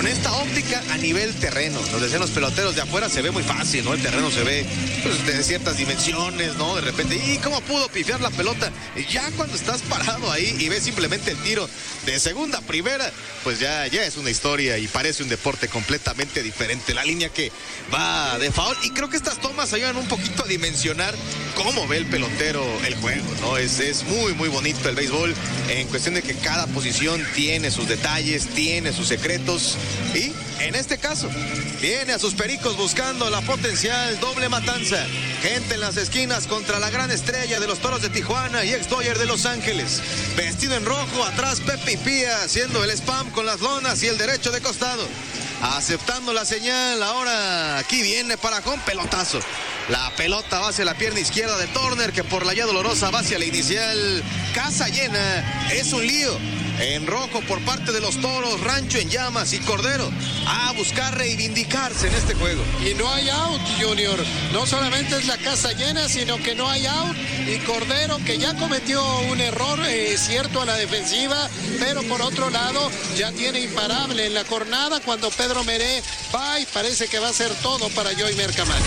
con esta óptica a nivel terreno. Nos decían los peloteros de afuera, se ve muy fácil, ¿no? El terreno se ve pues, de ciertas dimensiones, ¿no? De repente, ¿y cómo pudo pifiar la pelota? Ya cuando estás parado ahí y ves simplemente el tiro de segunda a primera, pues ya es una historia y parece un deporte completamente diferente. La línea que va de foul, y creo que estas tomas ayudan un poquito a dimensionar cómo ve el pelotero el juego, ¿no? Es muy, muy bonito el béisbol en cuestión de que cada posición tiene sus detalles, tiene sus secretos, y en este caso viene a sus pericos buscando la potencial doble matanza. Gente en las esquinas contra la gran estrella de los Toros de Tijuana y ex-Dodger de Los Ángeles. Vestido en rojo, atrás Pepe Pía haciendo el spam con las lonas y el derecho de costado. Aceptando la señal, ahora aquí viene para home, pelotazo. La pelota va hacia la pierna izquierda de Turner, que por la ya dolorosa va hacia la inicial. Casa llena, es un lío. En rojo por parte de los Toros, Rancho en llamas y Cordero a buscar reivindicarse en este juego. Y no hay out, Junior. No solamente es la casa llena, sino que no hay out. Y Cordero, que ya cometió un error cierto a la defensiva, pero por otro lado ya tiene imparable en la jornada cuando Pedro Meré va y parece que va a ser todo para Joymer Camacho.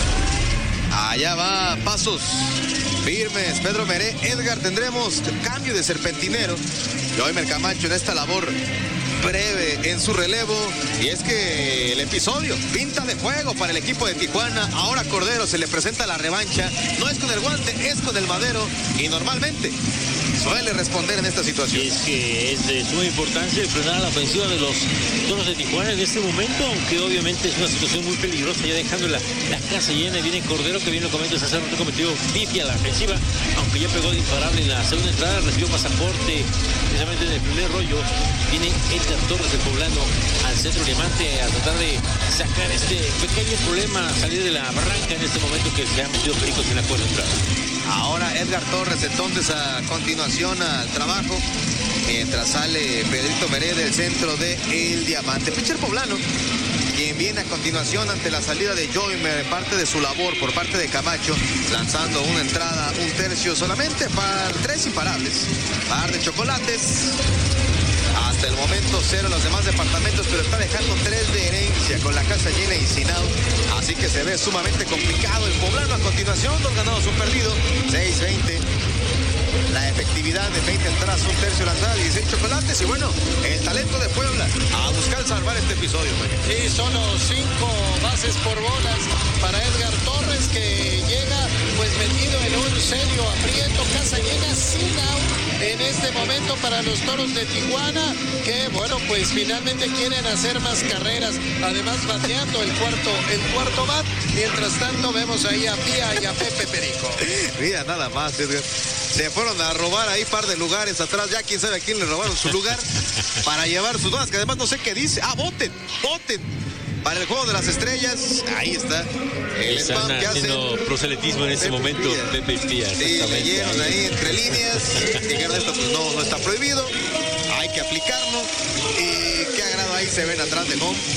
Allá va, pasos firmes, Pedro Meré. Edgar, tendremos cambio de serpentinero. Joymer Camacho en esta labor breve en su relevo, y es que el episodio pinta de fuego para el equipo de Tijuana. Ahora Cordero se le presenta la revancha, no es con el guante, es con el madero, y normalmente suele responder en esta situación. Es que es de suma importancia el frenar a la ofensiva de los Toros de Tijuana en este momento, aunque obviamente es una situación muy peligrosa, ya dejando la casa llena. Viene Cordero, que bien lo comentas, hacer un cometido pifia a la ofensiva, aunque ya pegó de imparable en la segunda entrada, recibió pasaporte precisamente en el primer rollo. Viene Edgar Torres, el poblano, al centro diamante a tratar de sacar este pequeño problema, salir de la barranca en este momento que se han metido pericos en la cuarta entrada. Ahora Edgar Torres entonces a continuación al trabajo, mientras sale Pedrito Meré del centro de El Diamante. Pitcher poblano, quien viene a continuación ante la salida de Joymer en parte de su labor por parte de Camacho, lanzando una entrada, un tercio solamente para 3 imparables, par de chocolates. Hasta el momento 0 en los demás departamentos, pero está dejando 3 de herencia con la casa llena y sin out. Así que se ve sumamente complicado el poblano. A continuación, 2 ganados, 1 perdido, 6-20. La efectividad de 20 entradas, un tercio lanzada, 16 chocolates. Y bueno, el talento de Puebla a buscar salvar este episodio. Y solo 5 bases por bolas para Edgar Torres, que llega pues metido en un serio aprieto. Casa llena sin out en este momento para los Toros de Tijuana, que bueno, pues finalmente quieren hacer más carreras, además bateando el cuarto bat. Mientras tanto vemos ahí a Pía y a Pepe Perico. Mira, nada más, Edgar. Se fueron a robar ahí par de lugares atrás, ya quién sabe a quién le robaron su lugar para llevar sus donas, que además no sé qué dice. Voten para el juego de las estrellas. Ahí está el spam que haciendo proselitismo en ese momento. Pepe Pía, sí, leyeron ahí entre líneas, dijeron esto pues no está prohibido, hay que aplicarlo. Y qué agrado, ahí se ven atrás de home.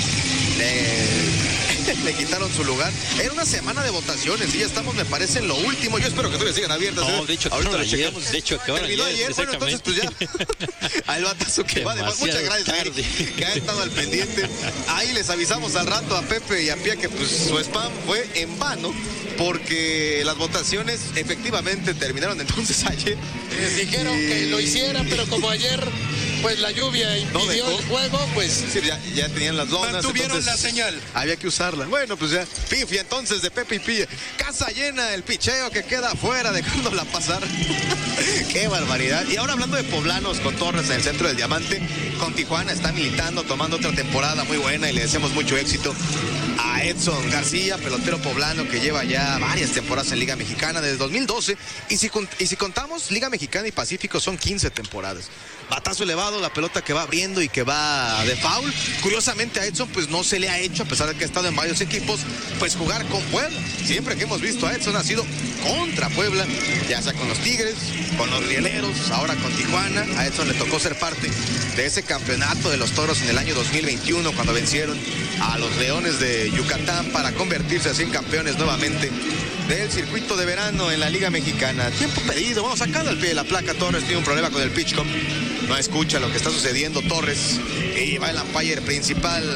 Le quitaron su lugar. Era una semana de votaciones y ya estamos, me parece, en lo último. Yo espero que todavía sigan abiertas. No, de hecho, ahorita lo checamos. De hecho, acabaron ayer. Bueno, entonces pues ya al batazo que va de más. Muchas gracias, Eric, que ha estado al pendiente. Ahí les avisamos al rato a Pepe y a Pía que pues su spam fue en vano, porque las votaciones efectivamente terminaron entonces ayer. Les dijeron que lo hicieran, pero como ayer pues la lluvia impidió el juego, pues sí, ya tenían las donas, mantuvieron la señal. Había que usarla. Bueno, pues ya, pifia entonces de Pepe y Pilla. Casa llena, el picheo que queda afuera, dejándola pasar. Qué barbaridad. Y ahora hablando de poblanos, con Torres en el centro del Diamante, con Tijuana está militando, tomando otra temporada muy buena, y le deseamos mucho éxito a Edson García, pelotero poblano que lleva ya varias temporadas en Liga Mexicana desde 2012, y si contamos Liga Mexicana y Pacífico son 15 temporadas. Batazo elevado, la pelota que va abriendo y que va de foul. Curiosamente a Edson pues no se le ha hecho, a pesar de que ha estado en varios equipos, pues jugar con Puebla. Siempre que hemos visto a Edson ha sido contra Puebla, ya sea con los Tigres, con los Rieleros, ahora con Tijuana. A Edson le tocó ser parte de ese campeonato de los Toros en el año 2021, cuando vencieron a los Leones de Yucatán para convertirse así en campeones nuevamente del circuito de verano en la Liga Mexicana. Tiempo pedido, vamos sacando al pie de la placa. Torres tiene un problema con el pitch com, no escucha lo que está sucediendo Torres, y va el umpire principal